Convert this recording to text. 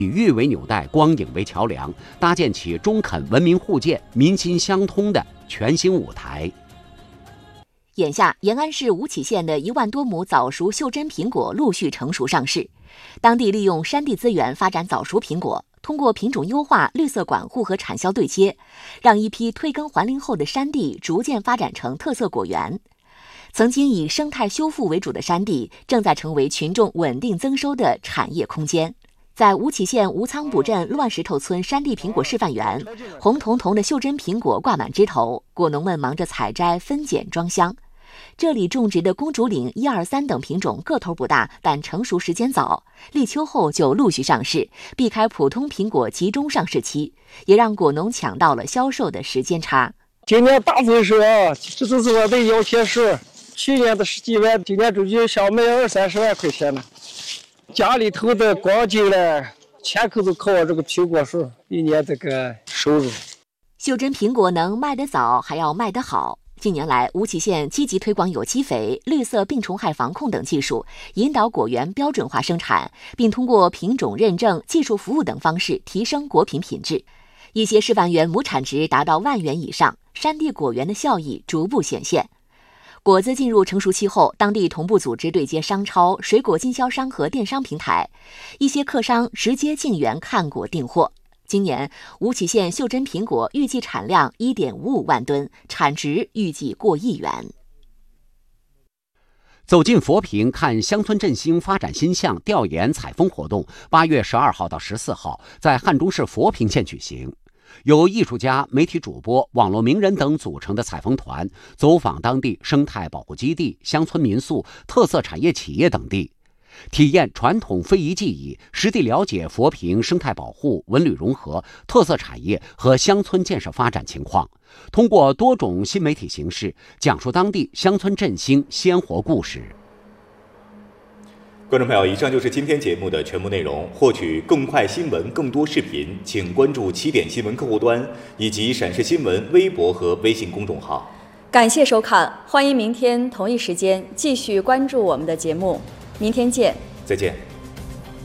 以玉为纽带，光影为桥梁，搭建起中肯文明互鉴、民心相通的全新舞台。 眼下，延安市吴起县的1万多亩早熟袖珍苹果陆续成熟上市。当地利用山地资源发展早熟苹果，通过品种优化、绿色管护和产销对接，让一批退耕还林后的山地逐渐发展成特色果园。曾经以生态修复为主的山地，正在成为群众稳定增收的产业空间。在吴起县吴仓堡镇乱石头村山地苹果示范园，红彤彤的袖珍苹果挂满枝头，果农们忙着采摘、分拣、装箱。这里种植的公主岭1、2、3等品种个头不大，但成熟时间早，立秋后就陆续上市，避开普通苹果集中上市期，也让果农抢到了销售的时间差。 今年大丰收啊，这都是我的摇钱树，去年的10几万，今年出去想卖20-30万块钱呢。家里头的光景呢，全口都靠我这个苹果树一年这个收入。 袖珍苹果能卖得早，还要卖得好。近年来，吴起县积极推广有机肥、绿色病虫害防控等技术，引导果园标准化生产，并通过品种认证、技术服务等方式提升果品品质。一些示范园亩产值达到万元以上，山地果园的效益逐步显现。果子进入成熟期后，当地同步组织对接商超、水果经销商和电商平台，一些客商直接进园看果订货。今年，吴起县袖珍苹果预计产量1.55万吨，产值预计过亿元。 走进佛坪看乡村振兴发展新象调研采风活动，8月12号到14号在汉中市佛坪县举行。由艺术家、媒体主播、网络名人等组成的采风团，走访当地生态保护基地、乡村民宿、特色产业企业等地，体验传统非遗技艺，实地了解佛坪生态保护、文旅融合、特色产业和乡村建设发展情况。通过多种新媒体形式，讲述当地乡村振兴鲜活故事。 观众朋友，以上就是今天节目的全部内容。获取更快新闻、更多视频，请关注起点新闻客户端以及陕视新闻微博和微信公众号。 感谢收看，欢迎明天同一时间继续关注我们的节目。明天见， 再见。